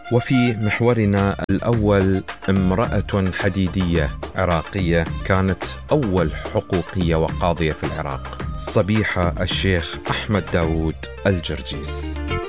وفي محورنا الأول امرأة حديدية عراقية كانت أول حقوقية وقاضية في العراق، صبيحة الشيخ أحمد داود الجرجيس.